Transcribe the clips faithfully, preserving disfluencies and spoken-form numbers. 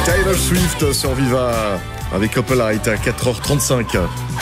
Taylor Swift sur Viva avec Opalite à quatre heures trente-cinq.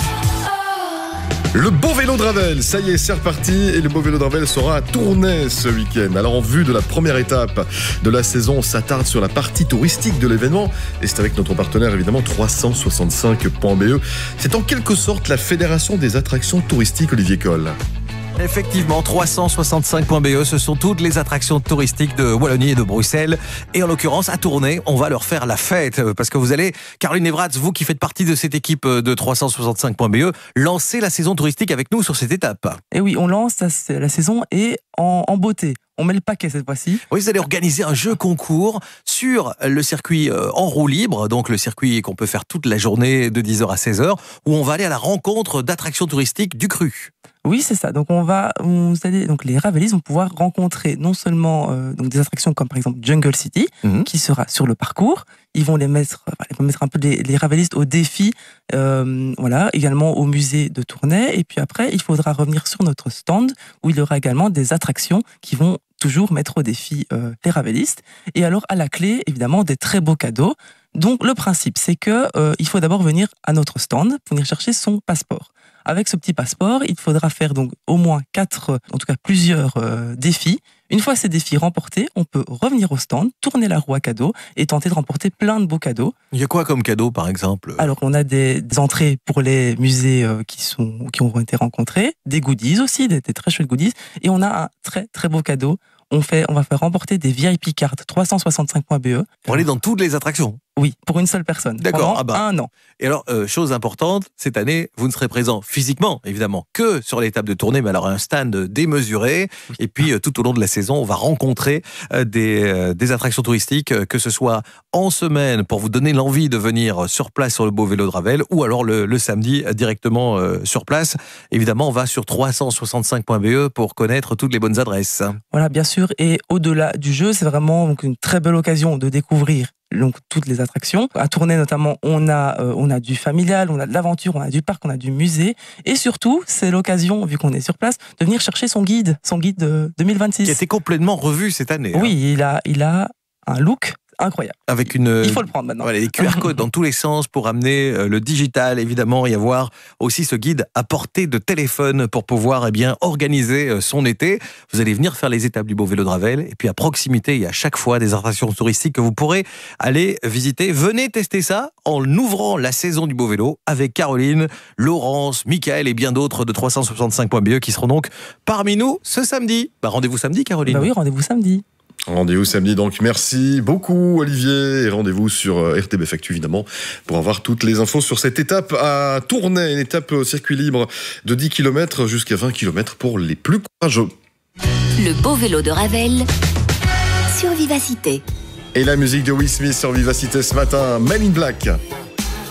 Le beau vélo de Ravel, ça y est, c'est reparti et le beau vélo de Ravel sera à Tournai ce week-end. Alors en vue de la première étape de la saison, on s'attarde sur la partie touristique de l'événement et c'est avec notre partenaire évidemment trois cent soixante-cinq point B E. C'est en quelque sorte la fédération des attractions touristiques, Olivier Coll. Effectivement, trois cent soixante-cinq point B E, ce sont toutes les attractions touristiques de Wallonie et de Bruxelles. Et en l'occurrence, à Tournai, on va leur faire la fête. Parce que vous allez, Caroline Evratz, vous qui faites partie de cette équipe de trois cent soixante-cinq point B E, lancer la saison touristique avec nous sur cette étape. Et oui, on lance la, la saison et en, en beauté. On met le paquet cette fois-ci. Oui, vous allez organiser un jeu concours sur le circuit en roue libre, donc le circuit qu'on peut faire toute la journée de dix heures à seize heures, où on va aller à la rencontre d'attractions touristiques du cru. Oui, c'est ça. Donc on va, vous allez, donc les Ravelistes vont pouvoir rencontrer non seulement euh, donc des attractions comme par exemple Jungle City, mmh. qui sera sur le parcours. Ils vont les mettre, ils vont mettre un peu les, les Ravelistes au défi, euh, voilà, également au musée de Tournai. Et puis après, il faudra revenir sur notre stand où il y aura également des attractions qui vont toujours mettre au défi euh, les Ravelistes. Et alors à la clé, évidemment, des très beaux cadeaux. Donc le principe, c'est que euh, il faut d'abord venir à notre stand, venir chercher son passeport. Avec ce petit passeport, il faudra faire donc au moins quatre, en tout cas plusieurs euh, défis. Une fois ces défis remportés, on peut revenir au stand, tourner la roue à cadeaux et tenter de remporter plein de beaux cadeaux. Il y a quoi comme cadeau, par exemple ? Alors, on a des, des entrées pour les musées euh, qui, sont, qui ont été rencontrés, des goodies aussi, des, des très chouettes goodies, et on a un très très beau cadeau. On, fait, on va faire remporter des V I P cards trois cent soixante-cinq point B E. Pour aller dans toutes les attractions ? Oui, pour une seule personne. D'accord. Pendant ah bah. un an. Et alors, euh, chose importante, cette année, vous ne serez présent physiquement, évidemment, que sur l'étape de Tournai, mais alors un stand démesuré. Oui. Et puis, euh, tout au long de la saison, on va rencontrer euh, des, euh, des attractions touristiques, euh, que ce soit en semaine, pour vous donner l'envie de venir sur place sur le beau vélo de Ravel, ou alors le, le samedi, euh, directement euh, sur place. Évidemment, on va sur trois cent soixante-cinq point B E pour connaître toutes les bonnes adresses. Voilà, bien sûr. Et au-delà du jeu, c'est vraiment donc, une très belle occasion de découvrir donc toutes les attractions. À Tournai notamment, on a euh, on a du familial, on a de l'aventure, on a du parc, on a du musée, et surtout c'est l'occasion, vu qu'on est sur place, de venir chercher son guide, son guide de deux mille vingt-six. Qui a été complètement revu cette année. Oui, hein. il a il a un look incroyable. Avec une, il faut le prendre maintenant. Voilà, les Q R codes dans tous les sens pour amener le digital, évidemment, et avoir aussi ce guide à portée de téléphone pour pouvoir eh bien, organiser son été. Vous allez venir faire les étapes du beau vélo de Ravel, et puis à proximité, il y a à chaque fois des attractions touristiques que vous pourrez aller visiter. Venez tester ça en ouvrant la saison du beau vélo avec Caroline, Laurence, Michael et bien d'autres de trois cent soixante-cinq point B E qui seront donc parmi nous ce samedi. Bah, rendez-vous samedi, Caroline. Bah oui, rendez-vous samedi. Rendez-vous samedi, donc merci beaucoup Olivier, et rendez-vous sur R T B F Actu évidemment pour avoir toutes les infos sur cette étape à Tournai, une étape au circuit libre de dix kilomètres jusqu'à vingt kilomètres pour les plus courageux. Le beau vélo de Ravel sur Vivacité. Et la musique de Will Smith sur Vivacité ce matin, Men in Black.